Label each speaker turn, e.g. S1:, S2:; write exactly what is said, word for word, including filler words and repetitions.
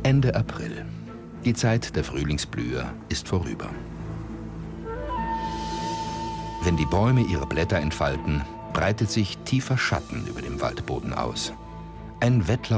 S1: Ende April. Die Zeit der Frühlingsblüher ist vorüber. Wenn die Bäume ihre Blätter entfalten, breitet sich tiefer Schatten über dem Waldboden aus. Ein Wettlauf